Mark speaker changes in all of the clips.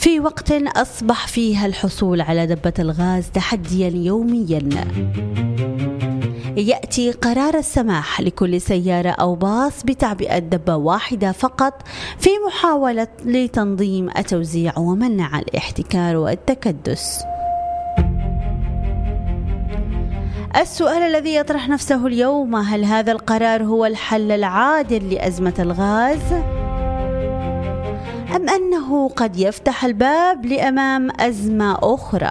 Speaker 1: في وقت أصبح فيها الحصول على دبة الغاز تحديا يوميا، يأتي قرار السماح لكل سيارة أو باص بتعبئة دبة واحدة فقط في محاولة لتنظيم التوزيع ومنع الاحتكار والتكدس. السؤال الذي يطرح نفسه اليوم: هل هذا القرار هو الحل العادل لأزمة الغاز؟ أم أنه قد يفتح الباب لأمام أزمة أخرى؟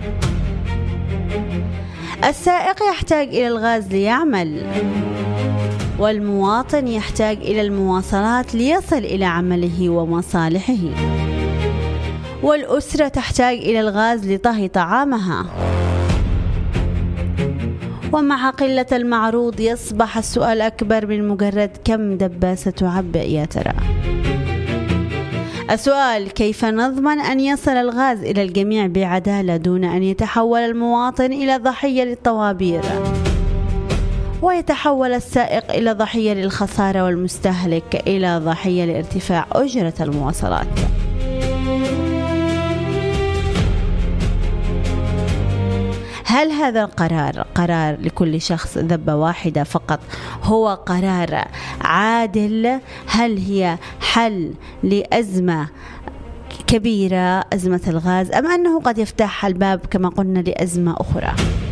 Speaker 1: السائق يحتاج إلى الغاز ليعمل، والمواطن يحتاج إلى المواصلات ليصل إلى عمله ومصالحه، والأسرة تحتاج إلى الغاز لطهي طعامها. ومع قلة المعروض يصبح السؤال أكبر من مجرد كم دبة ستعبئ يا ترى. السؤال: كيف نضمن أن يصل الغاز إلى الجميع بعدالة دون أن يتحول المواطن إلى ضحية للطوابير، ويتحول السائق إلى ضحية للخسارة، والمستهلك إلى ضحية لارتفاع أجرة المواصلات؟ هل هذا القرار، قرار لكل شخص دبة واحدة فقط، هو قرار عادل؟ هل هي حل لأزمة كبيرة، أزمة الغاز، أم أنه قد يفتح الباب كما قلنا لأزمة أخرى؟